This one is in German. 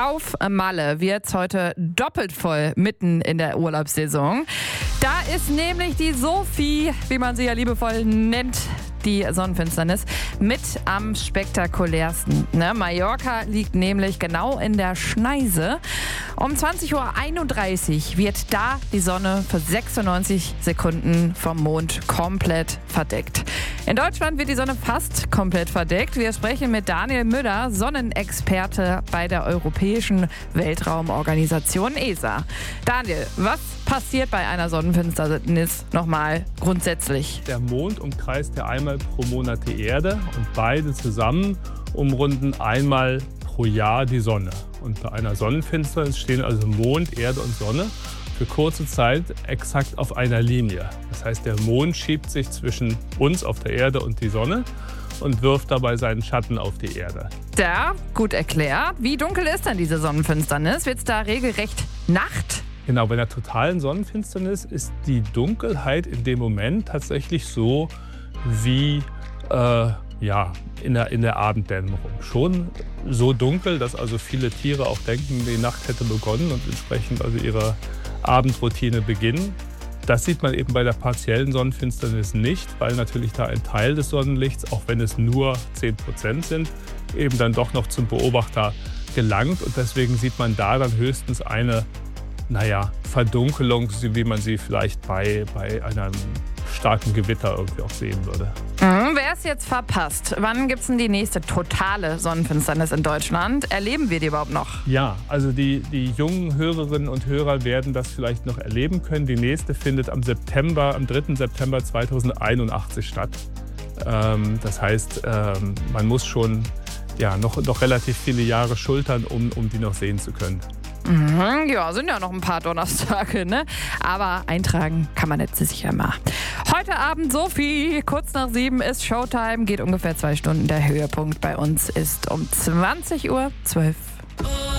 Auf Malle wird's heute doppelt voll mitten in der Urlaubssaison. Da ist nämlich die Sophie, wie man sie ja liebevoll nennt, die Sonnenfinsternis, mit am spektakulärsten. Mallorca liegt nämlich genau in der Schneise. Um 20.31 Uhr wird da die Sonne für 96 Sekunden vom Mond komplett verdeckt. In Deutschland wird die Sonne fast komplett verdeckt. Wir sprechen mit Daniel Müller, Sonnenexperte bei der Europäischen Weltraumorganisation ESA. Daniel, was passiert bei einer Sonnenfinsternis nochmal grundsätzlich? Der Mond umkreist ja einmal pro Monat die Erde und beide zusammen umrunden einmal pro Jahr die Sonne. Und bei einer Sonnenfinsternis stehen also Mond, Erde und Sonne für kurze Zeit exakt auf einer Linie. Das heißt, der Mond schiebt sich zwischen uns auf der Erde und die Sonne und wirft dabei seinen Schatten auf die Erde. Ja, gut erklärt. Wie dunkel ist denn diese Sonnenfinsternis? Wird es da regelrecht Nacht? Genau, bei einer totalen Sonnenfinsternis ist die Dunkelheit in dem Moment tatsächlich so wie in der Abenddämmerung. Schon so dunkel, dass also viele Tiere auch denken, die Nacht hätte begonnen und entsprechend also ihre Abendroutine beginnen. Das sieht man eben bei der partiellen Sonnenfinsternis nicht, weil natürlich da ein Teil des Sonnenlichts, auch wenn es nur 10% sind, eben dann doch noch zum Beobachter gelangt. Und deswegen sieht man da dann höchstens eine Verdunkelung, wie man sie vielleicht bei einem starken Gewitter irgendwie auch sehen würde. Wer es jetzt verpasst, wann gibt es denn die nächste totale Sonnenfinsternis in Deutschland? Erleben wir die überhaupt noch? Ja, also die jungen Hörerinnen und Hörer werden das vielleicht noch erleben können. Die nächste findet am 3. September 2081 statt. Das heißt, man muss schon noch relativ viele Jahre schultern, um die noch sehen zu können. Ja, sind ja noch ein paar Donnerstage, ne? Aber eintragen kann man jetzt sicher mal. Heute Abend Sophie, kurz nach 7 ist Showtime, geht ungefähr 2 Stunden. Der Höhepunkt bei uns ist um 20.12 Uhr.